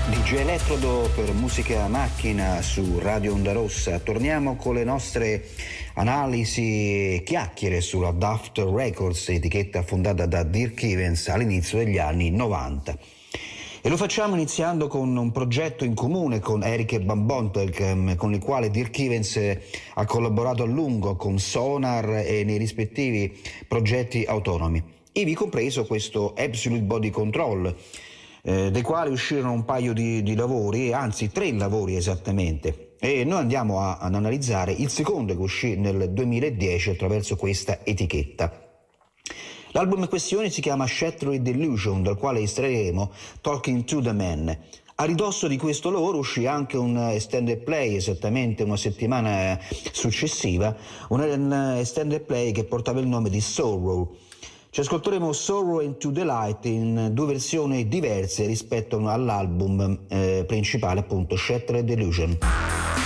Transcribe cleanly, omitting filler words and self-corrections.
DJ Elettrodo per Musica Macchina su Radio Onda Rossa. Torniamo con le nostre analisi e chiacchiere sulla Daft Records, etichetta fondata da Dirk Evans all'inizio degli anni 90. E lo facciamo iniziando con un progetto in comune con Erik Van Bontek, con il quale Dirk Evans ha collaborato a lungo con Sonar e nei rispettivi progetti autonomi, ivi compreso questo Absolute Body Control, dei quali uscirono un paio di lavori, anzi 3 lavori esattamente, e noi andiamo ad analizzare il secondo che uscì nel 2010 attraverso questa etichetta. L'album in questione si chiama Shattered Delusion, dal quale estraeremo Talking to the Man. A ridosso di questo lavoro uscì anche un extended play, esattamente una settimana successiva, un extended play che portava il nome di Sorrow. Ci ascolteremo Sorrow and To The Light in 2 versioni diverse rispetto all'album principale, appunto Shattered Delusion.